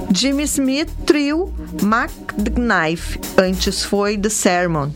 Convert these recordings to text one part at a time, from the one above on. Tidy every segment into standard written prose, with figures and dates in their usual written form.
Jimmy Smith Trio, Mac the Knife, antes foi The Sermon.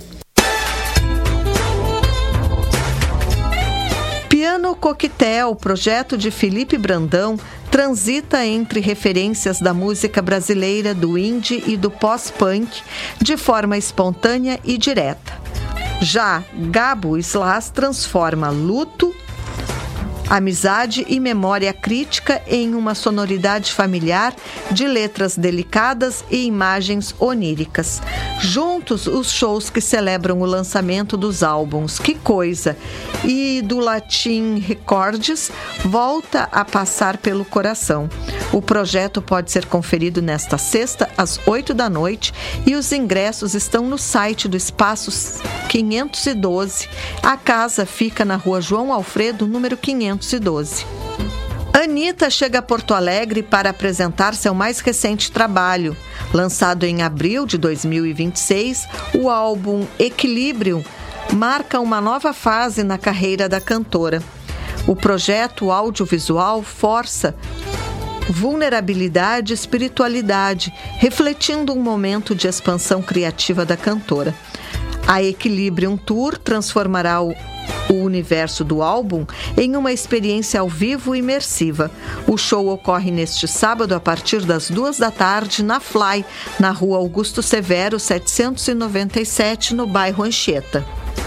Piano Coquetel, projeto de Felipe Brandão, transita entre referências da música brasileira, do indie e do pós-punk de forma espontânea e direta. Já Gabo Slash transforma luto, amizade e memória crítica em uma sonoridade familiar de letras delicadas e imagens oníricas. Juntos, os shows que celebram o lançamento dos álbuns Que Coisa e do Latin Records volta a passar pelo coração. O projeto pode ser conferido nesta sexta, às 20h, e os ingressos estão no site do Espaço 512. A casa fica na Rua João Alfredo, número 512. Anitta chega a Porto Alegre para apresentar seu mais recente trabalho. Lançado em abril de 2026, o álbum Equilibrium marca uma nova fase na carreira da cantora. O projeto audiovisual força vulnerabilidade e espiritualidade, refletindo um momento de expansão criativa da cantora. A Equilibrium Tour transformará o universo do álbum em uma experiência ao vivo imersiva. O show ocorre neste sábado a partir das 14h na Fly, na Rua Augusto Severo, 797, no bairro Anchieta.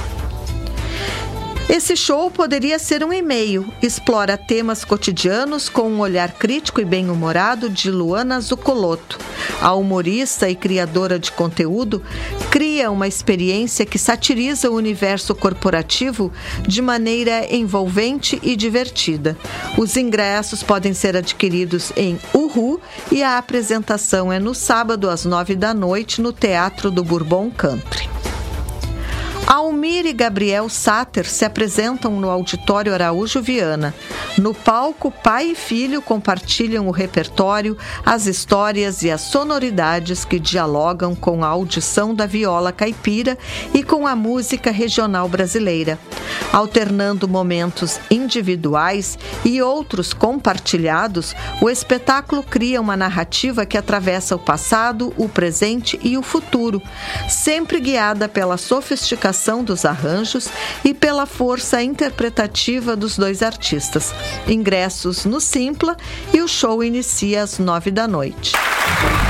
Esse show poderia ser um e-mail. Explora temas cotidianos com um olhar crítico e bem-humorado de Luana Zuccolotto. A humorista e criadora de conteúdo cria uma experiência que satiriza o universo corporativo de maneira envolvente e divertida. Os ingressos podem ser adquiridos em Uhu e a apresentação é no sábado às 21h no Teatro do Bourbon Country. Almir e Gabriel Sater se apresentam no Auditório Araújo Viana. No palco, pai e filho compartilham o repertório, as histórias e as sonoridades que dialogam com a audição da viola caipira e com a música regional brasileira. Alternando momentos individuais e outros compartilhados, o espetáculo cria uma narrativa que atravessa o passado, o presente e o futuro, sempre guiada pela sofisticação dos arranjos e pela força interpretativa dos dois artistas. Ingressos no Simpla e o show inicia às 21h.